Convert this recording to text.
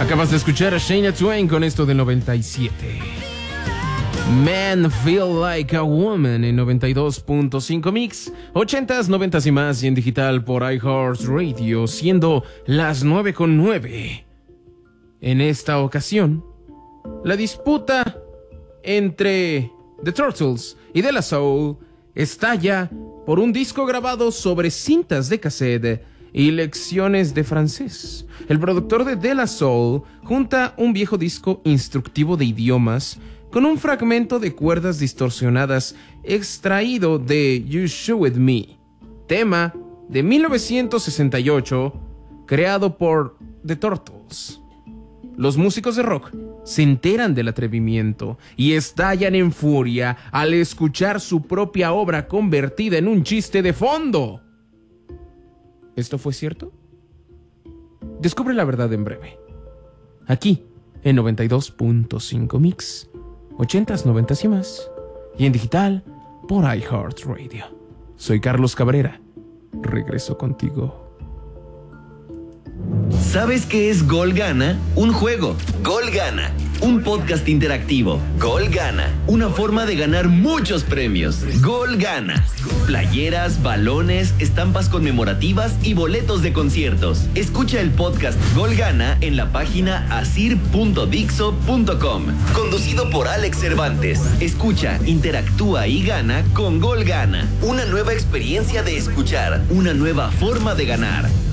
Acabas de escuchar a Shania Twain con esto del 97. Man Feel Like a Woman en 92.5 Mix, 80s, 90s y más, y en digital por iHeartRadio, siendo las 9:09. En esta ocasión, la disputa entre The Turtles y De La Soul estalla por un disco grabado sobre cintas de cassette y lecciones de francés. El productor de De La Soul junta un viejo disco instructivo de idiomas con un fragmento de cuerdas distorsionadas extraído de You Showed Me, tema de 1968 creado por The Turtles. Los músicos de rock se enteran del atrevimiento y estallan en furia al escuchar su propia obra convertida en un chiste de fondo. ¿Esto fue cierto? Descubre la verdad en breve. Aquí, en 92.5 Mix, 80s, 90s y más. Y en digital, por iHeartRadio. Soy Carlos Cabrera. Regreso contigo. ¿Sabes qué es Gol Gana? Un juego. Gol Gana. Un podcast interactivo. Gol Gana. Una forma de ganar muchos premios. Gol Gana. Playeras, balones, estampas conmemorativas y boletos de conciertos. Escucha el podcast Gol Gana en la página asir.dixo.com. Conducido por Alex Cervantes. Escucha, interactúa y gana con Gol Gana. Una nueva experiencia de escuchar. Una nueva forma de ganar.